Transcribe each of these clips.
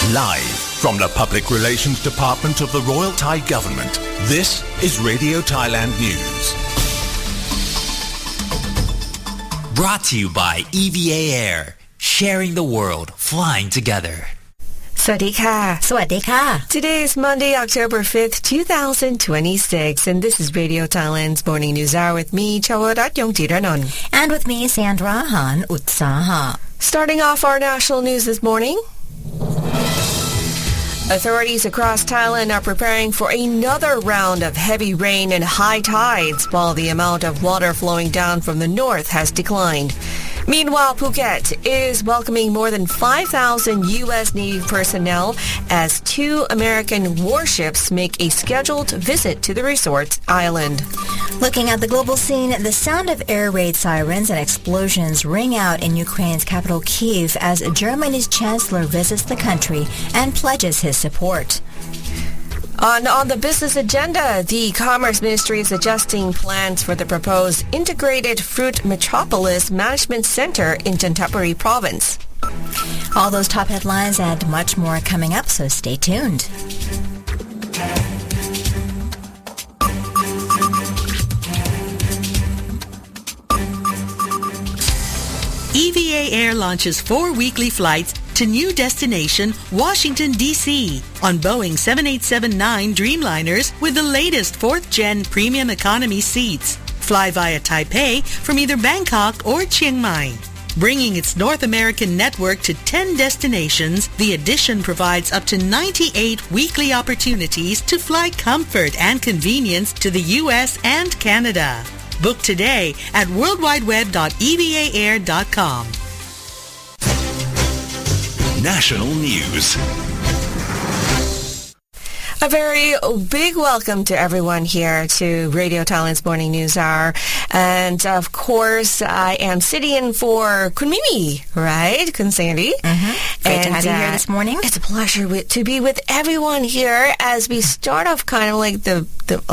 Live from the Public Relations Department of the Royal Thai Government, this is Radio Thailand News. Brought to you by EVA Air, sharing the world, flying together. สวัสดีค่ะสวัสดีค่ะ Today is Monday, October 5th, 2026, and this is Radio Thailand's Morning News Hour with me, Chawarat Yongtiranon. And with me, Sandra Han Utsaha. Starting off our national news this morning. Authorities across Thailand are preparing for another round of heavy rain and high tides while the amount of water flowing down from the north has declined. Meanwhile, Phuket is welcoming more than 5,000 U.S. Navy personnel as 2 American warships make a scheduled visit to the resort island. Looking at the global scene, the sound of air raid sirens and explosions ring out in Ukraine's capital Kyiv as Germany's chancellor visits the country and pledges his support. On the business agenda, the Commerce Ministry is adjusting plans for the proposed Integrated Fruit Metropolis Management Center in Chanthaburi Province. All those top headlines and much more coming up, so stay tuned. EVA Air launches 4 weekly flights to new destination, Washington, D.C. on Boeing 7879 Dreamliners with the latest 4th-gen premium economy seats. Fly via Taipei from either Bangkok or Chiang Mai. Bringing its North American network to 10 destinations, the addition provides up to 98 weekly opportunities to fly comfort and convenience to the U.S. and Canada. Book today at worldwideweb.evaair.com. National News. A very big welcome to everyone here to Radio Thailand's Morning News Hour. And of course, I am sitting in for Kun Mimi, right? Kun Sandy. Mm-hmm. Great to have you here this morning. It's a pleasure to be with everyone here as we start off kind of like the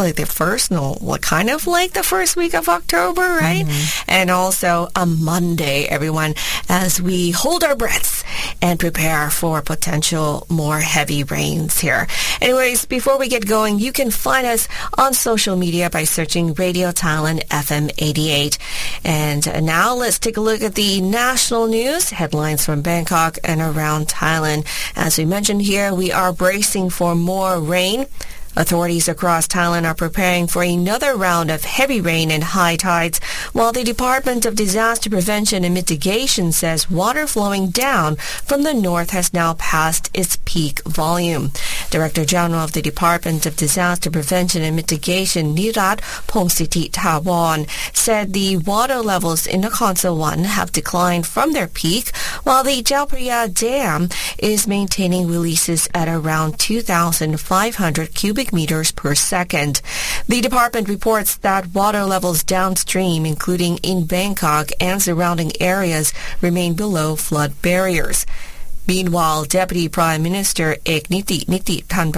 first week of October, right? Mm-hmm. And also a Monday, everyone, as we hold our breaths and prepare for potential more heavy rains here. Anyways, before we get going, you can find us on social media by searching Radio Thailand FM 88. And now let's take a look at the national news, headlines from Bangkok and around Thailand. As we mentioned here, we are bracing for more rain. Authorities across Thailand are preparing for another round of heavy rain and high tides, while the Department of Disaster Prevention and Mitigation says water flowing down from the north has now passed its peak volume. Director General of the Department of Disaster Prevention and Mitigation, Nirat Pongsithi Thawan, said the water levels in Nakhon Sawan have declined from their peak, while the Chao Phraya Dam is maintaining releases at around 2,500 cubic meters per second. The department reports that water levels downstream, including in Bangkok and surrounding areas, remain below flood barriers. Meanwhile, Deputy Prime Minister Ek Niti Thanprabhat